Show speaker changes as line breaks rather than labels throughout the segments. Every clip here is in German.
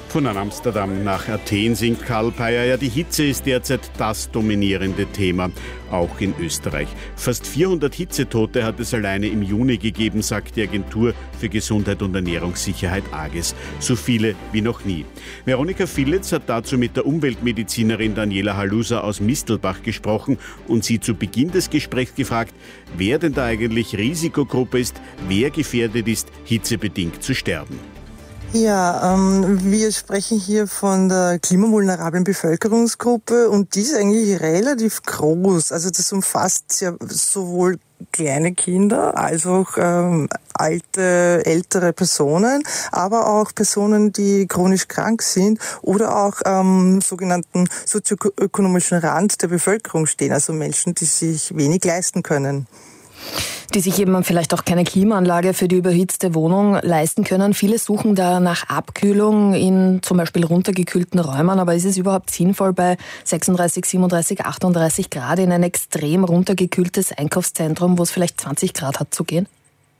Von Amsterdam nach Athen singt Karl Peyer. Ja, die Hitze ist derzeit das dominierende Thema, auch in Österreich. Fast 400 Hitzetote hat es alleine im Juni gegeben, sagt die Agentur für Gesundheit und Ernährungssicherheit AGES. So viele wie noch nie. Veronika Filitz hat dazu mit der Umweltmedizinerin Daniela Halusa aus Mistelbach gesprochen und sie zu Beginn des Gesprächs gefragt, wer denn da eigentlich Risikogruppe ist, wer gefährdet ist, hitzebedingt zu sterben.
Ja, wir sprechen hier von der klimavulnerablen Bevölkerungsgruppe und die ist eigentlich relativ groß. Also das umfasst ja sowohl kleine Kinder als auch ältere Personen, aber auch Personen, die chronisch krank sind oder auch sogenannten sozioökonomischen Rand der Bevölkerung stehen, also Menschen, die sich wenig leisten können.
Die sich eben vielleicht auch keine Klimaanlage für die überhitzte Wohnung leisten können. Viele suchen da nach Abkühlung in zum Beispiel runtergekühlten Räumen. Aber ist es überhaupt sinnvoll, bei 36, 37, 38 Grad in ein extrem runtergekühltes Einkaufszentrum, wo es vielleicht 20 Grad hat, zu gehen?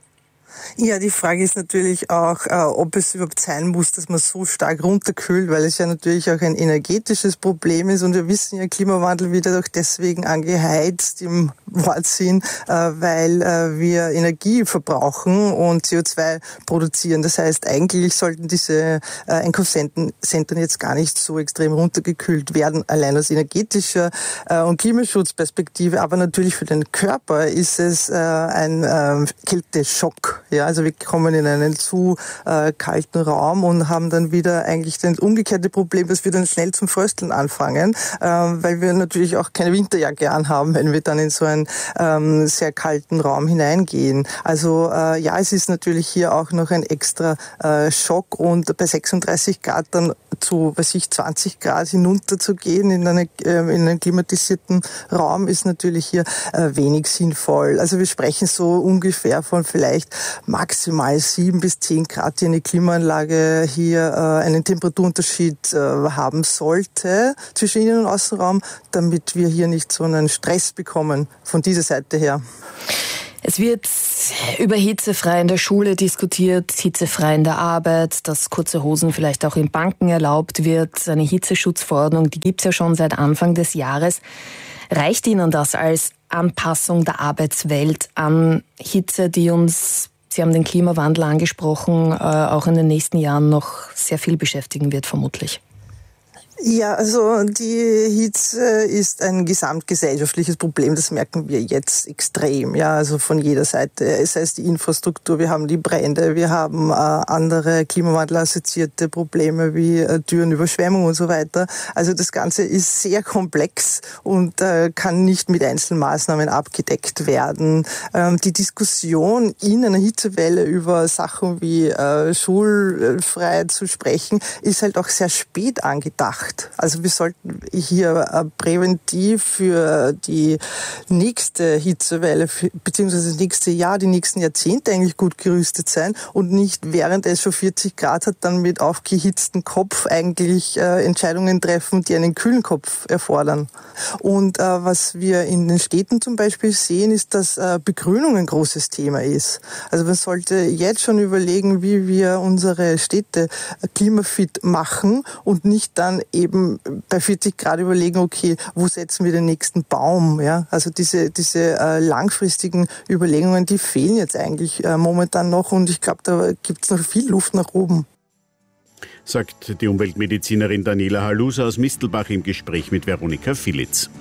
Ja, die Frage ist natürlich auch, ob es überhaupt sein muss, dass man so stark runterkühlt, weil es ja natürlich auch ein energetisches Problem ist. Und wir wissen ja, Klimawandel wird ja doch deswegen angeheizt im Wortsinn, weil wir Energie verbrauchen und CO2 produzieren. Das heißt, eigentlich sollten diese Einkaufszentren jetzt gar nicht so extrem runtergekühlt werden, allein aus energetischer und Klimaschutzperspektive. Aber natürlich für den Körper ist es ein Kälteschock. Ja, also wir kommen in einen zu kalten Raum und haben dann wieder eigentlich das umgekehrte Problem, dass wir dann schnell zum Frösteln anfangen, weil wir natürlich auch keine Winterjacke anhaben, wenn wir dann in so einen sehr kalten Raum hineingehen. Also ja, es ist natürlich hier auch noch ein extra Schock und bei 36 Grad dann zu 20 Grad hinunter zu gehen in einen klimatisierten Raum ist natürlich hier wenig sinnvoll. Also wir sprechen so ungefähr von vielleicht maximal 7 bis 10 Grad, die eine Klimaanlage hier einen Temperaturunterschied haben sollte zwischen Innen- und Außenraum, damit wir hier nicht so einen Stress bekommen von dieser Seite her.
Es wird über hitzefrei in der Schule diskutiert, hitzefrei in der Arbeit, dass kurze Hosen vielleicht auch in Banken erlaubt wird. Eine Hitzeschutzverordnung, die gibt es ja schon seit Anfang des Jahres. Reicht Ihnen das als Anpassung der Arbeitswelt an Hitze, die uns, Sie haben den Klimawandel angesprochen, auch in den nächsten Jahren noch sehr viel beschäftigen wird, vermutlich?
Ja, also die Hitze ist ein gesamtgesellschaftliches Problem, das merken wir jetzt extrem, ja, also von jeder Seite. Es heißt die Infrastruktur, wir haben die Brände, wir haben andere klimawandelassoziierte Probleme wie Dürren, Überschwemmung und so weiter. Also das Ganze ist sehr komplex und kann nicht mit einzelnen Maßnahmen abgedeckt werden. Die Diskussion in einer Hitzewelle über Sachen wie schulfrei zu sprechen, ist halt auch sehr spät angedacht. Also wir sollten hier präventiv für die nächste Hitzewelle, beziehungsweise das nächste Jahr, die nächsten Jahrzehnte eigentlich gut gerüstet sein und nicht während es schon 40 Grad hat, dann mit aufgehitztem Kopf eigentlich Entscheidungen treffen, die einen kühlen Kopf erfordern. Und was wir in den Städten zum Beispiel sehen, ist, dass Begrünung ein großes Thema ist. Also man sollte jetzt schon überlegen, wie wir unsere Städte klimafit machen und nicht dann eben bei 40 Grad überlegen, okay, wo setzen wir den nächsten Baum? Ja? Also diese langfristigen Überlegungen, die fehlen jetzt eigentlich momentan noch und ich glaube, da gibt es noch viel Luft nach oben.
Sagt die Umweltmedizinerin Daniela Halusa aus Mistelbach im Gespräch mit Veronika Filitz.